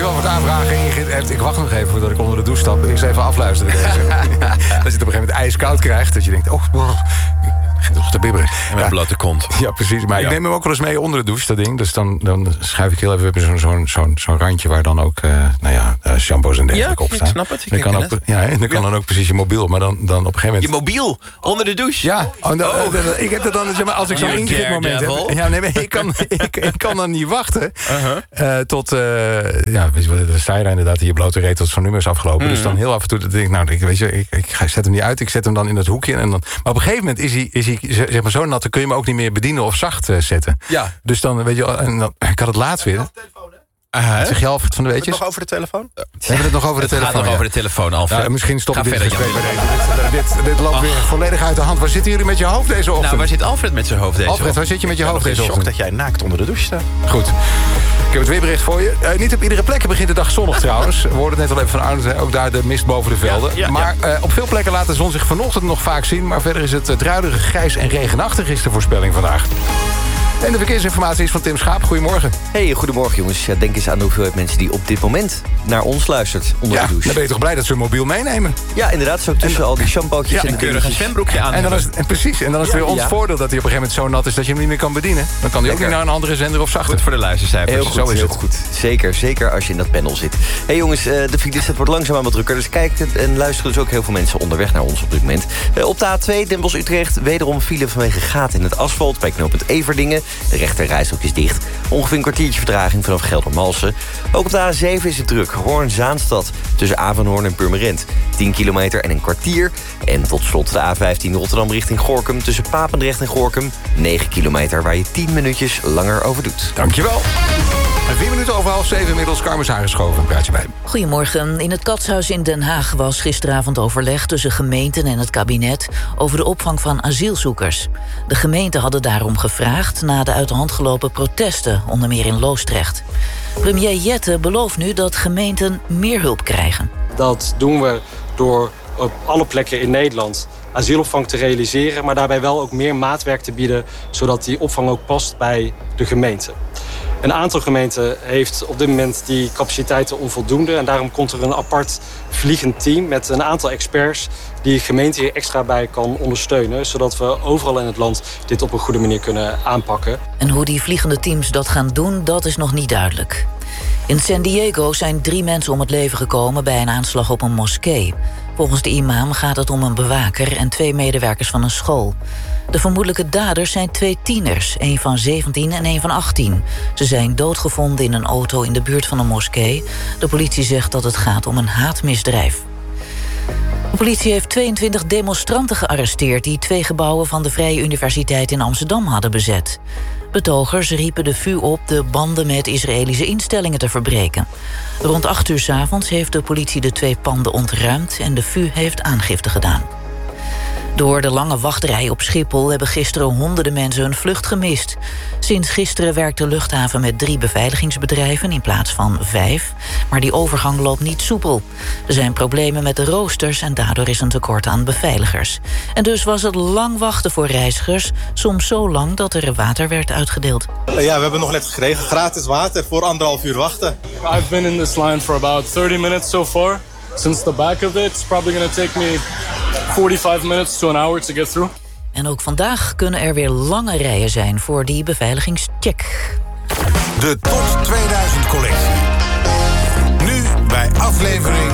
Dankjewel voor het aanvragen. Ingrid, ik wacht nog even voordat ik onder de douche stap. Ik zal even afluisteren deze. Dat je het op een gegeven moment ijskoud krijgt. Dat je denkt, ik begin toch te bibberen. En met blote kont. Ja, precies. Maar ik neem hem ook wel eens mee onder de douche, dat ding. Dus dan schuif ik heel even... We hebben zo'n randje waar dan ook shampoos en dergelijke op staan. Ik snap het. Dan kan dan ook precies je mobiel. Maar dan op een gegeven moment... Je mobiel? Onder de douche? Ja. Ik heb dat dan... Zeg maar, als ik zo'n Ingrid-moment heb... Ja, nee, maar ik kan dan niet wachten. Tot... weet je wat, de Saira inderdaad... die je blote reet tot zo'n nummer is afgelopen. Dus dan heel af en toe... Ik zet hem niet uit. Ik zet hem dan in het hoekje. En dan, maar op een gegeven moment is hij zeg maar zo nat... dan kun je hem ook niet meer bedienen of zacht zetten. Ja. Dus dan, weet je... En dan, ik had het laatst weer... Zeg je Alfred van de Weetjes? Hebben we het nog over de telefoon? We hebben het nog over de telefoon. Het gaat nog over de telefoon, Alfred. Ja, misschien stop ik dit gesprek bij deze. Dit loopt weer volledig uit de hand. Waar zitten jullie met je hoofd deze ochtend? Nou, waar zit Alfred met zijn hoofd deze ochtend? Alfred, waar zit je met je hoofd deze ochtend? Ik ben shock dat jij naakt onder de douche staat. Goed. Ik heb het weerbericht voor je. Niet op iedere plek begint de dag zonnig trouwens. We hoorden het net al even van Arnold. Ook daar de mist boven de velden. Maar op veel plekken laat de zon zich vanochtend nog vaak zien. Maar verder is het druilige, grijs en regenachtig is de voorspelling vandaag. En de verkeersinformatie is van Tim Schaap. Goedemorgen. Hey, goedemorgen jongens. Ja, denk eens aan de hoeveelheid mensen die op dit moment naar ons luistert onder de douche. Dan ben je toch blij dat ze hun mobiel meenemen? Ja, inderdaad. Zo tussen al die shampootjes en keurig een zwembroekje aan. En dan is het weer ons voordeel dat hij op een gegeven moment zo nat is dat je hem niet meer kan bedienen. Dan kan hij ook niet naar een andere zender of zachter. Goed voor de luistercijfers. Heel goed. Zeker als je in dat panel zit. Hey jongens, de files wordt langzaamaan wat drukker. Dus kijk en luisteren dus ook heel veel mensen onderweg naar ons op dit moment. Op de A2 Den Bosch-Utrecht wederom file vanwege gaten in het asfalt bij knooppunt Everdingen. De rechterrijstrook is dicht. Ongeveer een kwartiertje vertraging vanaf Geldermalsen. Ook op de A7 is het druk. Hoorn-Zaanstad tussen Avanhoorn en Purmerend. 10 kilometer en een kwartier. En tot slot de A15 Rotterdam richting Gorinchem tussen Papendrecht en Gorinchem. 9 kilometer waar je 10 minuutjes langer over doet. Dankjewel. 4 minuten over 6:30 inmiddels. Carmen is aangeschoven. Praat je bij. Goedemorgen. In het Katshuis in Den Haag was gisteravond overleg tussen gemeenten en het kabinet over de opvang van asielzoekers. De gemeenten hadden daarom gevraagd na de uit de hand gelopen protesten, onder meer in Loosdrecht. Premier Jette belooft nu dat gemeenten meer hulp krijgen. Dat doen we door op alle plekken in Nederland asielopvang te realiseren, maar daarbij wel ook meer maatwerk te bieden, zodat die opvang ook past bij de gemeente. Een aantal gemeenten heeft op dit moment die capaciteiten onvoldoende. En daarom komt er een apart vliegend team met een aantal experts die gemeente hier extra bij kan ondersteunen, zodat we overal in het land dit op een goede manier kunnen aanpakken. En hoe die vliegende teams dat gaan doen, dat is nog niet duidelijk. In San Diego zijn 3 mensen om het leven gekomen bij een aanslag op een moskee. Volgens de imam gaat het om een bewaker en 2 medewerkers van een school. De vermoedelijke daders zijn 2 tieners, 1 van 17 en 1 van 18. Ze zijn doodgevonden in een auto in de buurt van een moskee. De politie zegt dat het gaat om een haatmisdrijf. De politie heeft 22 demonstranten gearresteerd die 2 gebouwen van de Vrije Universiteit in Amsterdam hadden bezet. Betogers riepen de VU op de banden met Israëlische instellingen te verbreken. Rond 8 uur 's avonds heeft de politie de 2 panden ontruimd en de VU heeft aangifte gedaan. Door de lange wachtrij op Schiphol hebben gisteren honderden mensen hun vlucht gemist. Sinds gisteren werkt de luchthaven met 3 beveiligingsbedrijven in plaats van 5. Maar die overgang loopt niet soepel. Er zijn problemen met de roosters en daardoor is een tekort aan beveiligers. En dus was het lang wachten voor reizigers. Soms zo lang dat er water werd uitgedeeld. Ja, we hebben nog net gekregen. Gratis water voor 1,5 uur wachten. I've been in this line for about 30 minutes so far. Since the back of it, it's probably going to take me 45 minutes to an hour to get through. En ook vandaag kunnen er weer lange rijen zijn voor die beveiligingscheck. De Top 2000 collectie. Nu bij aflevering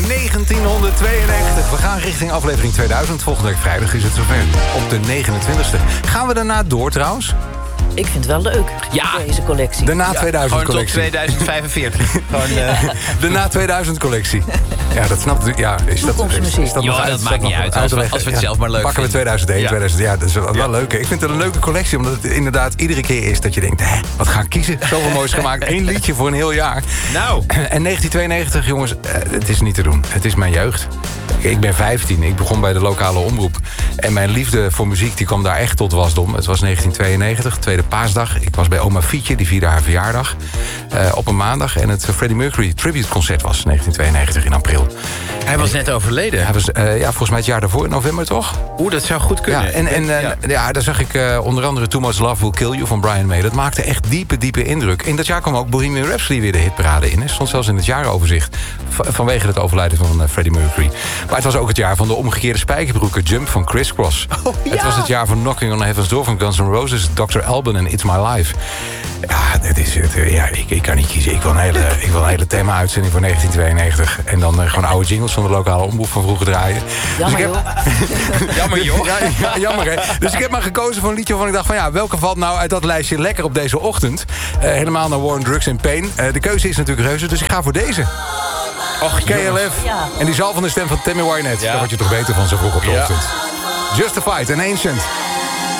1992. We gaan richting aflevering 2000. Volgende week vrijdag is het zover. Op de 29e. Gaan we daarna door trouwens? Ik vind het wel leuk, deze collectie. De na 2000 collectie. Gewoon tot 2045. De na 2000 collectie. Ja, dat snapt u. Ja, is dat maakt niet uit. Als we het zelf maar leuk pakken we 2001, 2000. Ja, dat is wel leuk. Ik vind het een leuke collectie, omdat het inderdaad iedere keer is dat je denkt, wat ga ik kiezen? Zoveel moois gemaakt. 1 liedje voor een heel jaar. Nou. En 1992, jongens, het is niet te doen. Het is mijn jeugd. Ik ben 15. Ik begon bij de lokale omroep. En mijn liefde voor muziek die kwam daar echt tot wasdom. Het was 1992, Tweede vierde paasdag. Ik was bij oma Fietje, die vierde haar verjaardag. Op een maandag. En het Freddie Mercury Tribute Concert was 1992 in april. Hij was net overleden. Hij was volgens mij het jaar daarvoor, in november toch? Dat zou goed kunnen. Ja, daar zag ik onder andere Too Much Love Will Kill You van Brian May. Dat maakte echt diepe indruk. In dat jaar kwam ook Bohemian Rhapsody weer de hitparade in. Hij stond zelfs in het jaaroverzicht. Vanwege het overlijden van Freddie Mercury. Maar het was ook het jaar van de omgekeerde spijkerbroeken Jump van Criss Cross. Het was het jaar van Knocking on Heaven's Door van Guns N' Roses, Dr. Alban en It's My Life. Ja, dit is het. Ik kan niet kiezen. Ik wil een hele thema-uitzending voor 1992. En dan gewoon oude jingles van de lokale omroep van vroeger draaien. Jammer, Jammer, joh. Ja, jammer, hè. Dus ik heb maar gekozen voor een liedje waarvan ik dacht van welke valt nou uit dat lijstje lekker op deze ochtend? Helemaal naar War on Drugs and Pain. De keuze is natuurlijk reuze, dus ik ga voor deze. Och, KLF. Ja. En die zal van de stem van Tammy Wynette. Daar word je toch beter van zo vroeg op de ochtend. Justified and Ancient.